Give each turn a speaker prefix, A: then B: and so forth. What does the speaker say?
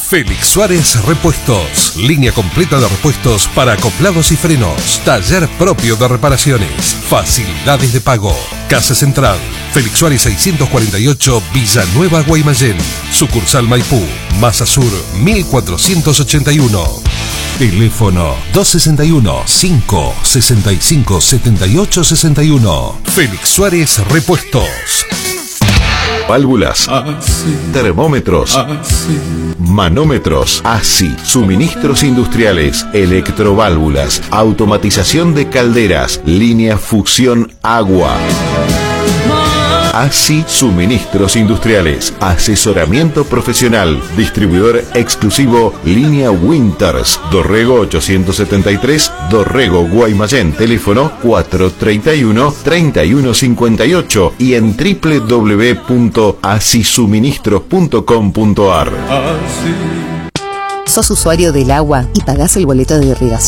A: Félix Suárez Repuestos. Línea completa de repuestos para acoplados y frenos. Taller propio de reparaciones. Facilidades de pago. Casa Central. Félix Suárez 648, Villanueva, Guaymallén. Sucursal Maipú. Masa Sur 1481. Teléfono 261-565-7861. Félix Suárez Repuestos.
B: Válvulas, termómetros, manómetros, ASI, suministros industriales, electroválvulas, automatización de calderas, línea fusión agua. ASI Suministros Industriales, asesoramiento profesional, distribuidor exclusivo, línea Winters, Dorrego 873, Dorrego, Guaymallén, teléfono 431-3158 y en www.asisuministros.com.ar.
C: ¿Sos usuario del agua y pagás el boleto de irrigación?